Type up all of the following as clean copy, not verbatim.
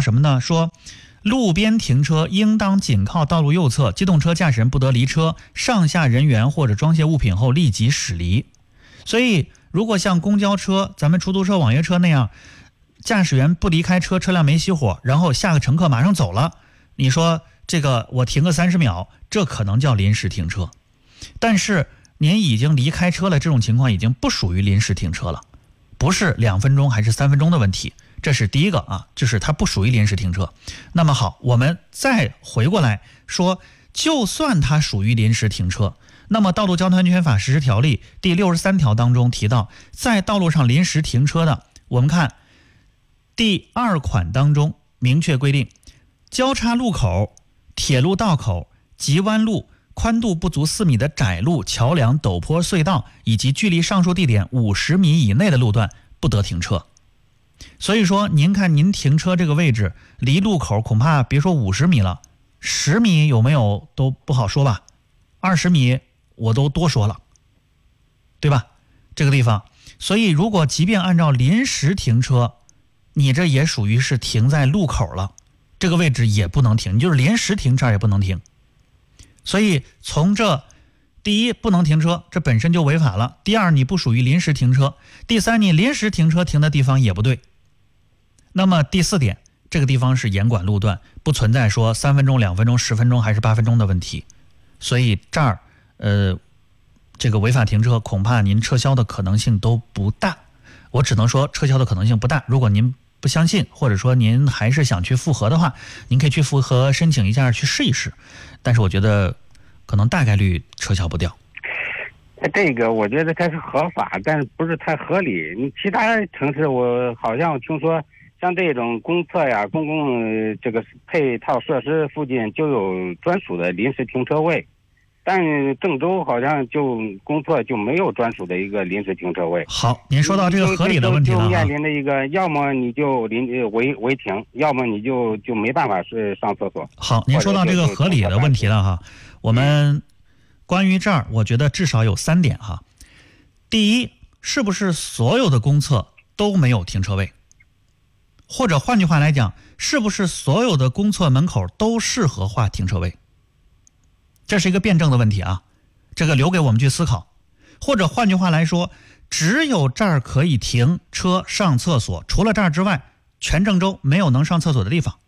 什么呢？说路边停车应当紧靠道路右侧，机动车驾驶人不得离车，上下人员或者装卸物品后立即驶离。所以如果像公交车、咱们出租车、网约车那样，驾驶员不离开车，车辆没熄火，然后下个乘客马上走了，你说这个我停个30秒，这可能叫临时停车。但是您已经离开车了，这种情况已经不属于临时停车了，不是2分钟还是3分钟的问题，这是第一个啊，就是它不属于临时停车。那么好，我们再回过来说，就算它属于临时停车，那么《道路交通安全法实施条例》第63条当中提到，在道路上临时停车的，我们看第2款当中明确规定，交叉路口、铁路道口、急弯路、宽度不足4米的窄路、桥梁、陡坡、隧道以及距离上述地点50米以内的路段不得停车。所以说您看您停车这个位置离路口恐怕别说50米了，10米有没有都不好说吧，20米我都多说了，对吧？这个地方，所以如果即便按照临时停车，你这也属于是停在路口了，这个位置也不能停，你就是临时停这儿也不能停。所以从这第一不能停车，这本身就违法了；第二你不属于临时停车；第三你临时停车停的地方也不对。那么第4点，这个地方是严管路段，不存在说3分钟、2分钟、10分钟还是8分钟的问题。所以这儿这个违法停车恐怕您撤销的可能性都不大。我只能说撤销的可能性不大。如果您不相信，或者说您还是想去复核的话，您可以去复核申请一下，去试一试。但是我觉得可能大概率撤销不掉。 这个我觉得它是合法，但是不是太合理。你其他城市我好像听说，像这种公厕呀、公共这个配套设施附近就有专属的临时停车位，但郑州好像就公厕就没有专属的一个临时停车位。 好，您说到这个合理的问题了， 就面临的一个，要么你就违停，要么你就没办法是上厕所。 好，您说到这个合理的问题了哈，我们关于这儿，我觉得至少有3点哈。第一，是不是所有的公厕都没有停车位？或者换句话来讲，是不是所有的公厕门口都适合划停车位？这是一个辩证的问题啊，这个留给我们去思考。或者换句话来说，只有这儿可以停车上厕所，除了这儿之外，全郑州没有能上厕所的地方。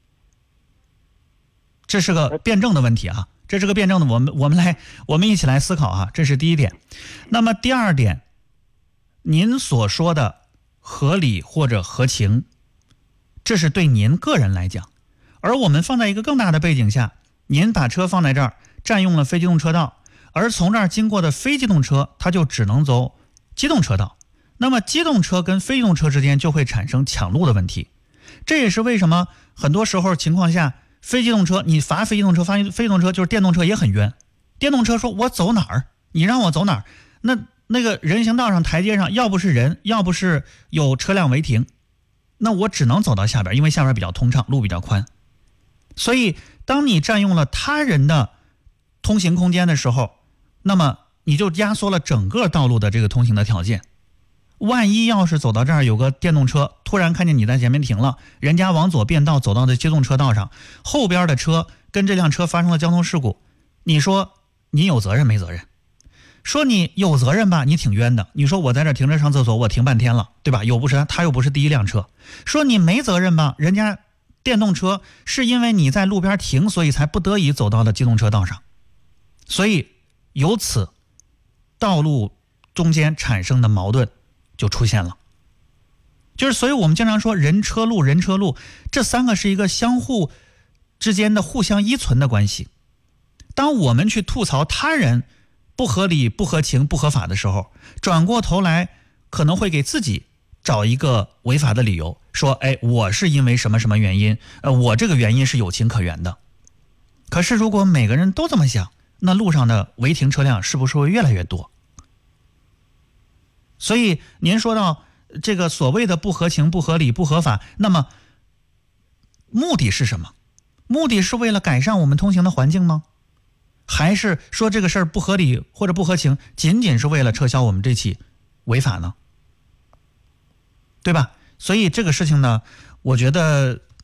这是个辩证的问题啊，这是个辩证的，我们一起来思考啊，这是第一点。那么第2点，您所说的合理或者合情，这是对您个人来讲，而我们放在一个更大的背景下，您把车放在这儿，占用了非机动车道，而从这儿经过的非机动车，它就只能走机动车道。那么机动车跟非机动车之间就会产生抢路的问题。这也是为什么很多时候情况下，非机动车你罚非机动车，罚非机动车就是电动车也很冤。电动车说我走哪儿，你让我走哪儿，那个人行道上台阶上要不是人，要不是有车辆违停，那我只能走到下边，因为下边比较通畅，路比较宽。所以当你占用了他人的通行空间的时候，那么你就压缩了整个道路的这个通行的条件。万一要是走到这儿有个电动车突然看见你在前面停了，人家往左变道走到的机动车道上，后边的车跟这辆车发生了交通事故，你说你有责任没责任？说你有责任吧，你挺冤的。你说我在这停着上厕所，我停半天了，对吧？他又不是第一辆车。说你没责任吧，人家电动车是因为你在路边停，所以才不得已走到了机动车道上。所以由此道路中间产生的矛盾就出现了。所以我们经常说人车路，这3个是一个相互之间的互相依存的关系。当我们去吐槽他人不合理、不合情、不合法的时候，转过头来可能会给自己找一个违法的理由，说我是因为什么什么原因，我这个原因是有情可原的。可是如果每个人都这么想，那路上的违停车辆是不是会越来越多？所以您说到这个所谓的不合情、不合理、不合法，那么目的是什么？目的是为了改善我们通行的环境吗？还是说这个事儿不合理或者不合情，仅仅是为了撤销我们这起违法呢？对吧？所以这个事情呢，我觉得